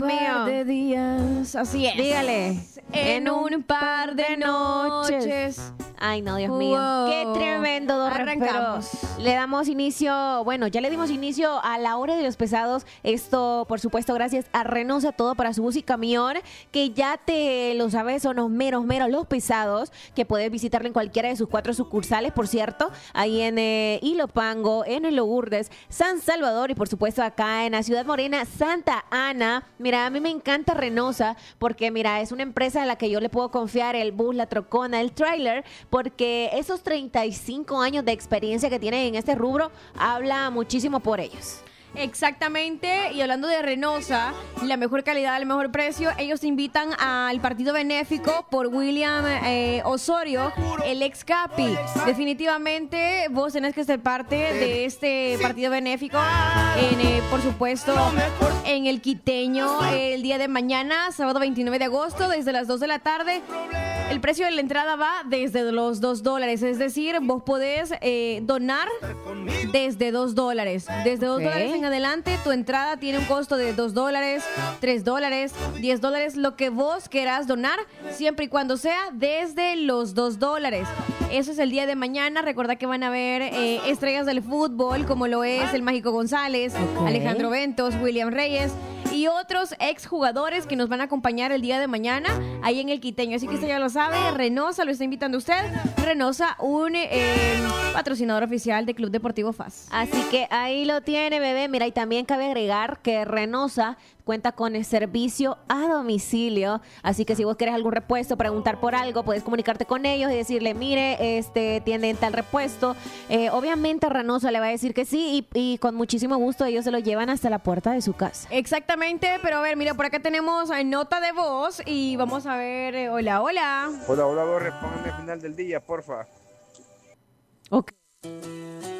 par de días, así es. Dígale. En un par de noches. Ay, no, Dios mío. Wow. Qué tremendo, Dos Arrancamos. Pero le damos inicio, bueno, ya le dimos inicio a la hora de los pesados. Esto, por supuesto, gracias a Reynosa Todo para su bus y camión, que ya te lo sabes, son los meros los pesados, que puedes visitarle en cualquiera de sus 4 sucursales, por cierto, ahí en Ilopango, en el Lourdes, San Salvador y, por supuesto, acá en la Ciudad Morena, Santa Ana. Mira, a mí me encanta Reynosa porque, mira, es una empresa a la que yo le puedo confiar el bus, la trocona, el tráiler, porque esos 35 años de experiencia que tienen en este rubro habla muchísimo por ellos. Exactamente, y hablando de Reynosa, la mejor calidad, el mejor precio, ellos te invitan al partido benéfico por William Osorio, el ex Capi. Definitivamente vos tenés que ser parte de este partido benéfico, por supuesto, en el Quiteño, el día de mañana, sábado 29 de agosto, desde las 2 de la tarde. El precio de la entrada va desde los $2, es decir, vos podés donar desde $2. Desde $2 en adelante, tu entrada tiene un costo de $2, $3, $10, lo que vos querás donar, siempre y cuando sea desde los $2. Eso es el día de mañana. Recordá que van a haber estrellas del fútbol, como lo es el Mágico González, Alejandro Ventos, William Reyes y otros exjugadores que nos van a acompañar el día de mañana ahí en el Quiteño. Así que usted ya lo sabe, Reynosa lo está invitando usted. Reynosa, un patrocinador oficial de Club Deportivo FAS. Así que ahí lo tiene, bebé. Mira, y también cabe agregar que Reynosa cuenta con el servicio a domicilio. Así que si vos querés algún repuesto, preguntar por algo, puedes comunicarte con ellos y decirle, mire, tienen tal repuesto. Obviamente Reynosa le va a decir que sí y con muchísimo gusto ellos se lo llevan hasta la puerta de su casa. Exactamente, pero a ver, mira, por acá tenemos nota de voz y vamos a ver, hola. Hola, Borre, póngame final del día, porfa. Ok.